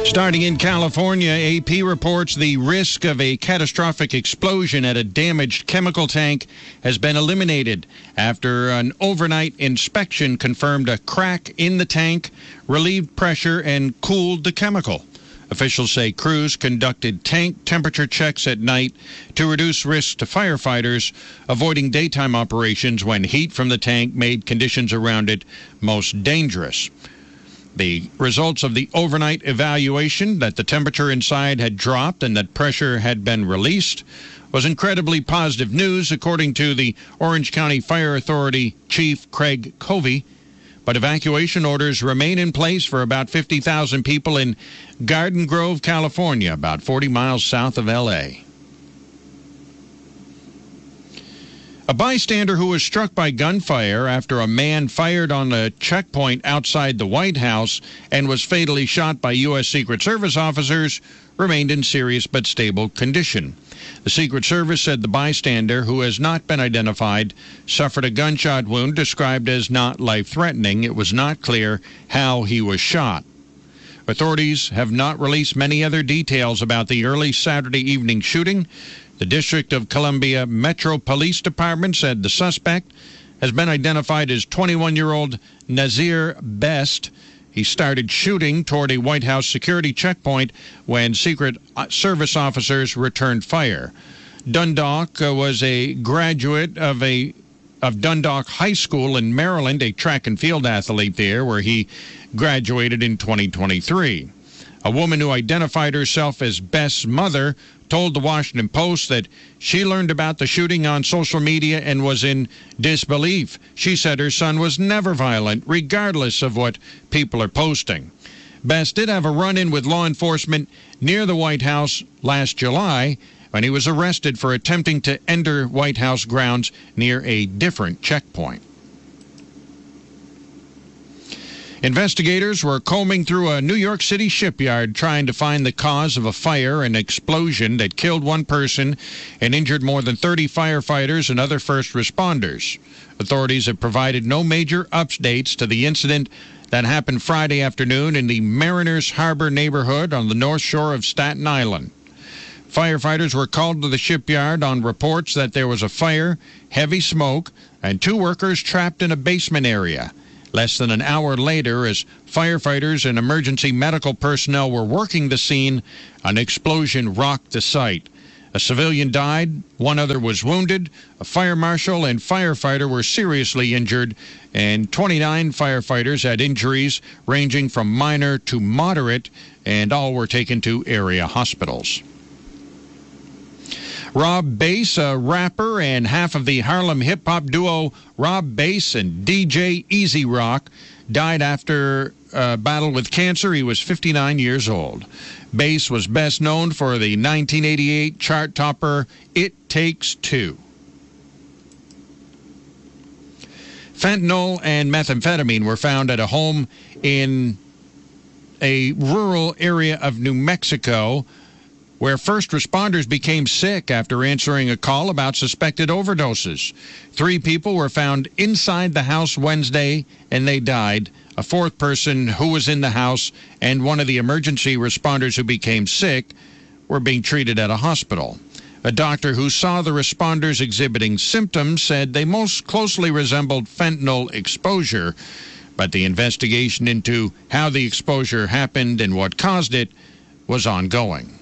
Starting in California, AP reports the risk of a catastrophic explosion at a damaged chemical tank has been eliminated after an overnight inspection confirmed a crack in the tank, relieved pressure, and cooled the chemical. Officials say crews conducted tank temperature checks at night to reduce risk to firefighters, avoiding daytime operations when heat from the tank made conditions around it most dangerous. The results of the overnight evaluation that the temperature inside had dropped and that pressure had been released was incredibly positive news, according to the Orange County Fire Authority Chief Craig Covey. But evacuation orders remain in place for about 50,000 people in Garden Grove, California, about 40 miles south of L.A. A bystander who was struck by gunfire after a man fired on a checkpoint outside the White House and was fatally shot by U.S. Secret Service officers remained in serious but stable condition. The Secret Service said the bystander, who has not been identified, suffered a gunshot wound described as not life-threatening. It was not clear how he was shot. Authorities have not released many other details about the early Saturday evening shooting. The District of Columbia Metro Police Department said the suspect has been identified as 21-year-old Nazir Best. He started shooting toward a White House security checkpoint when Secret Service officers returned fire. Dundalk was a graduate of Dundalk High School in Maryland, a track and field athlete there, where he graduated in 2023. A woman who identified herself as Best's mother told the Washington Post that she learned about the shooting on social media and was in disbelief. She said her son was never violent, regardless of what people are posting. Best did have a run-in with law enforcement near the White House last July when he was arrested for attempting to enter White House grounds near a different checkpoint. Investigators were combing through a New York City shipyard trying to find the cause of a fire and explosion that killed one person and injured more than 30 firefighters and other first responders. Authorities have provided no major updates to the incident that happened Friday afternoon in the Mariners Harbor neighborhood on the north shore of Staten Island. Firefighters were called to the shipyard on reports that there was a fire, heavy smoke, and 2 workers trapped in a basement area. Less than an hour later, as firefighters and emergency medical personnel were working the scene, an explosion rocked the site. A civilian died, 1 other was wounded, a fire marshal and firefighter were seriously injured, and 29 firefighters had injuries ranging from minor to moderate, and all were taken to area hospitals. Rob Base, a rapper and half of the Harlem hip-hop duo Rob Base and DJ Easy Rock, died after a battle with cancer. He was 59 years old. Base was best known for the 1988 chart topper It Takes Two. Fentanyl and methamphetamine were found at a home in a rural area of New Mexico, where first responders became sick after answering a call about suspected overdoses. 3 people were found inside the house Wednesday, and they died. A 4th person who was in the house and one of the emergency responders who became sick were being treated at a hospital. A doctor who saw the responders exhibiting symptoms said they most closely resembled fentanyl exposure, but the investigation into how the exposure happened and what caused it was ongoing.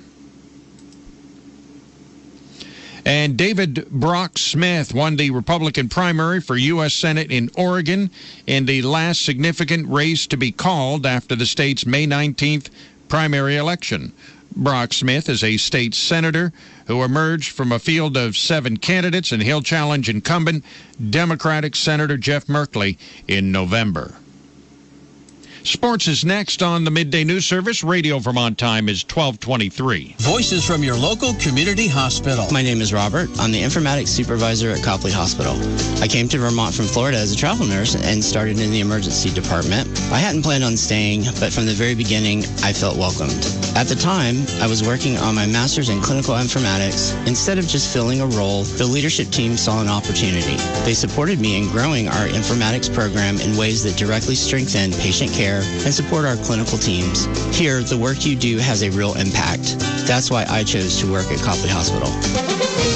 And David Brock Smith won the Republican primary for U.S. Senate in Oregon in the last significant race to be called after the state's May 19th primary election. Brock Smith is a state senator who emerged from a field of 7 candidates, and he'll challenge incumbent Democratic Senator Jeff Merkley in November. Sports is next on the Midday News Service. Radio Vermont time is 12:23. Voices from your local community hospital. My name is Robert. I'm the informatics supervisor at Copley Hospital. I came to Vermont from Florida as a travel nurse and started in the emergency department. I hadn't planned on staying, but from the very beginning, I felt welcomed. At the time, I was working on my master's in clinical informatics. Instead of just filling a role, the leadership team saw an opportunity. They supported me in growing our informatics program in ways that directly strengthened patient care care and support our clinical teams. Here, the work you do has a real impact. That's why I chose to work at Copley Hospital.